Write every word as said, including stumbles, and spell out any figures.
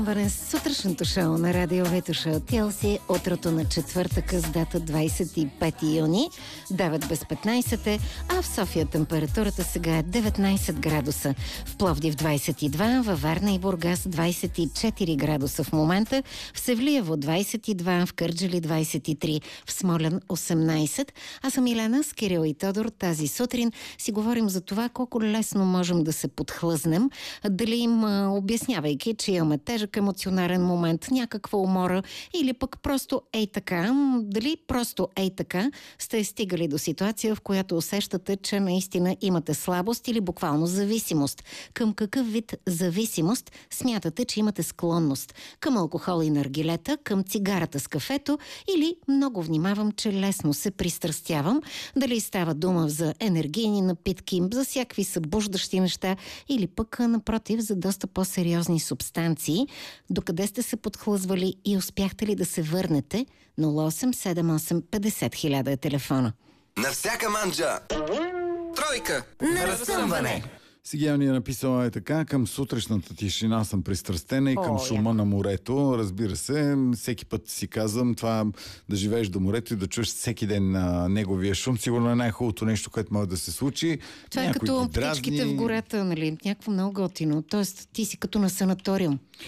Сутрешното шоу на Радио Витоша от Ел Си, утрото на четвъртъка с дата двадесет и пети юни, девет без петнадесет е, а в София температурата сега е деветнадесет градуса. В Пловдив двадесет и два, във Варна и Бургас двадесет и четири градуса в момента, в Севлиево двадесет и два, в Кърджали двадесет и три, в Смолян осемнадесет. Аз съм Илена с Кирил и Тодор. Тази сутрин си говорим за това колко лесно можем да се подхлъзнем, дали им обяснявайки, че имаме тежък емоционален момент, някаква умора или пък просто ей така, дали просто ей така сте стигали до ситуация, в която усещате, че наистина имате слабост или буквално зависимост. Към какъв вид зависимост смятате, че имате склонност? Към алкохол и наргилета, към цигарата с кафето или много внимавам, че лесно се пристрастявам? Дали става дума за енергийни напитки, за всякакви събуждащи неща или пък напротив за доста по-сериозни субстанции? Докъде сте се подхлъзвали и успяхте ли да се върнете? нула осем седем осем петдесет хиляда е телефона. На всяка манджа тройка на разсъмване. Сигел ни е написала е така: към сутрешната тишина съм пристрастена и към О, шума яко. на морето. Разбира се, всеки път си казвам това, да живееш до морето и да чуеш всеки ден на неговия шум. Сигурно е най-хубавото нещо, което може да се случи. Това е като птичките в гората, нали? Някакво много готино. Тоест ти си като на санаториум.